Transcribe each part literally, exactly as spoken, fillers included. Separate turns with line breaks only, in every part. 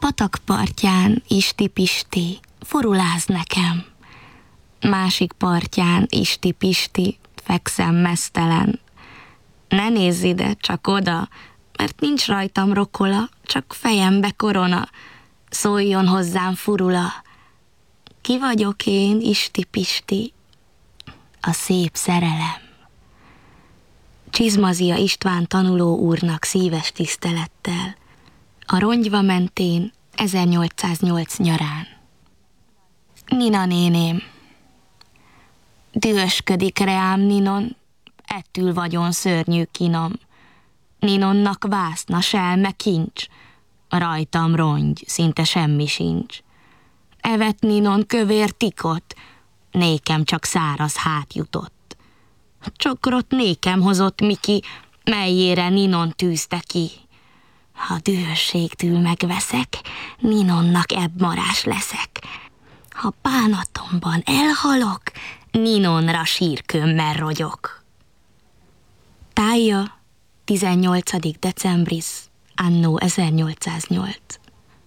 Patakpartján isti-pisti, furuláz nekem. Másik partján isti-pisti, fekszem meztelen. Ne nézz ide, csak oda, mert nincs rajtam rokola, csak fejembe korona. Szóljon hozzám furula. Ki vagyok én, isti-pisti? A szép szerelem. Csizmazia István tanuló úrnak szíves tisztelettel. A Rongyva mentén ezernyolcszáznyolc nyarán. Nina néném. Dühösködik reám Ninon, ettől vagyon szörnyű kinom. Ninonnak vászna, selme kincs, rajtam rongy, szinte semmi sincs. Evet Ninon kövér tikot, nékem csak száraz hát jutott. Csokrot nékem hozott Miki, melyére Ninon tűzte ki. Ha dühösségtől megveszek, Ninonnak ebb marás leszek. Ha bánatomban elhalok, Ninonra sírkömmel rogyok. Tájja, tizennyolcadik decembris, anno ezernyolcszáznyolc.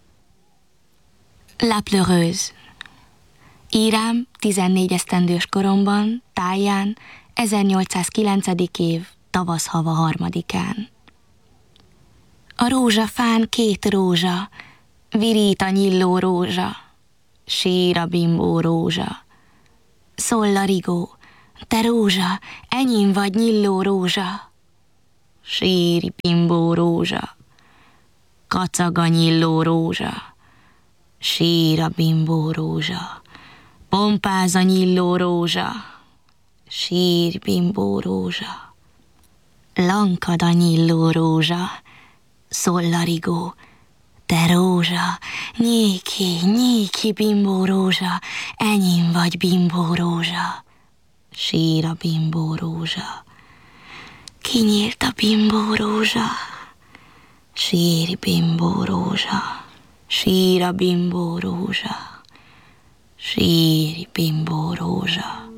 La Pleureuse. Írám tizennégy esztendős koromban, Tájján, ezernyolcszázkilencedik év, tavasz-hava harmadikán. A rózsafán két rózsa, virít a nyilló rózsa, sír a bimbó rózsa. Szól a rigó, te rózsa, enyém vagy nyilló rózsa. Sír bimbó rózsa, kacag a nyilló rózsa. Sír a bimbó rózsa, pompáz a nyilló rózsa. Sír bimbó rózsa, lankad a nyilló rózsa. Szól a rigó, te rózsa, nyéki, nyéki bimbó rózsa, enyém vagy bimbó rózsa. Sír a bimbó rózsa, kinyílt a bimbó rózsa. Sír bimbó rózsa, sír a bimbó rózsa. Sír bimbó rózsa.